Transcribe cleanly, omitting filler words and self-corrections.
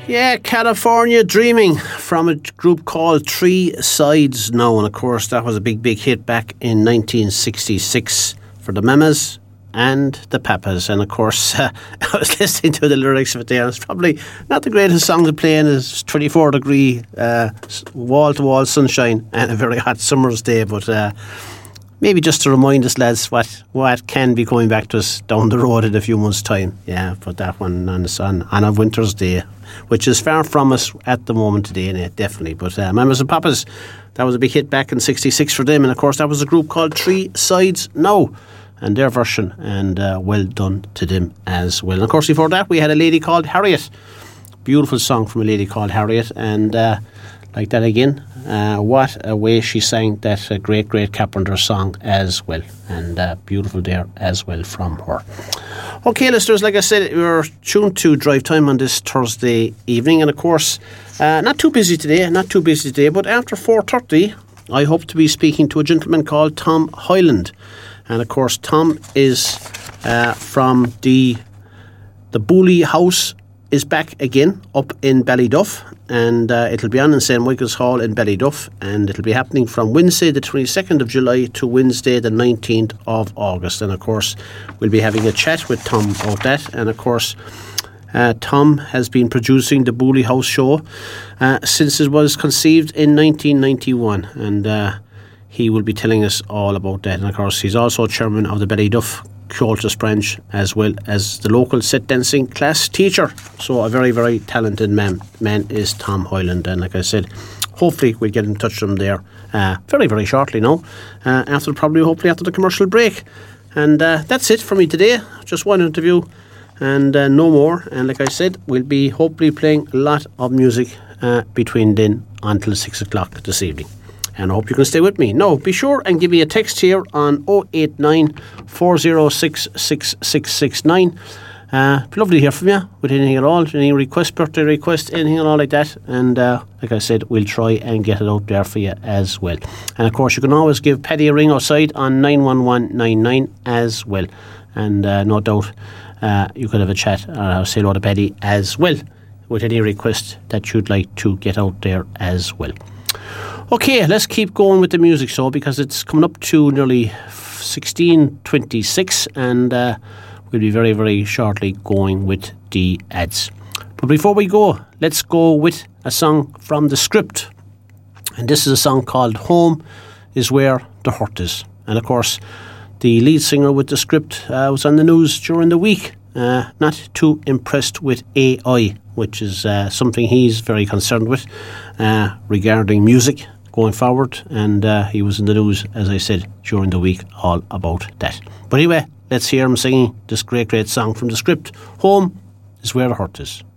Yeah, California Dreaming from a group called Three Sides Now. And of course, that was a big, big hit back in 1966 for the Mamas and the Papas. And of course, I was listening to the lyrics of it there. It's probably not the greatest song to play in. It's 24-degree wall-to-wall sunshine and a very hot summer's day. But maybe just to remind us, lads, what can be coming back to us down the road in a few months' time. Yeah, put that one on the sun on a winter's day, which is far from us at the moment today, definitely. But Mamas and Papas, that was a big hit back in 66 for them. And of course, that was a group called Three Sides Now and their version. And well done to them as well. And of course, before that, we had a lady called Harriet. Beautiful song from a lady called Harriet. And like that again, what a way she sang that great, great Carpenter song as well. And beautiful there as well from her. Okay, listeners, like I said, we're tuned to Drive Time on this Thursday evening. And of course, not too busy today, but after 4:30, I hope to be speaking to a gentleman called Tom Hyland. And of course, Tom is from the Booley House is back again up in Ballyduff, and it'll be on in St. Michael's Hall in Ballyduff, and it'll be happening from Wednesday the 22nd of July to Wednesday the 19th of August. And of course, we'll be having a chat with Tom about that. And of course, Tom has been producing the Booley House show since it was conceived in 1991, and he will be telling us all about that. And of course, he's also chairman of the Ballyduff Cultus branch, as well as the local set dancing class teacher. So a very, very talented man is Tom Hyland. And like I said, hopefully we'll get in touch with him there very, very shortly now, hopefully after the commercial break. And that's it for me today. Just one interview and no more. And like I said, we'll be hopefully playing a lot of music between then until 6 o'clock this evening. And I hope you can stay with me. Now, be sure and give me a text here on 089 406 6669. It'd be lovely to hear from you with anything at all, any request, birthday request, anything at all like that. And like I said, we'll try and get it out there for you as well. And of course, you can always give Paddy a ring outside on 91199 as well. And no doubt you could have a chat or say hello to Paddy as well with any request that you'd like to get out there as well. Okay, let's keep going with the music show because it's coming up to nearly 16:26, and we'll be very, very shortly going with the ads. But before we go, let's go with a song from The Script. And this is a song called Home is Where the Hurt Is. And of course, the lead singer with The Script was on the news during the week. Not too impressed with AI, which is something he's very concerned with regarding music going forward, and he was in the news, as I said, during the week, all about that. But anyway, let's hear him singing this great, great song from The Script, Home is Where the Hurt Is.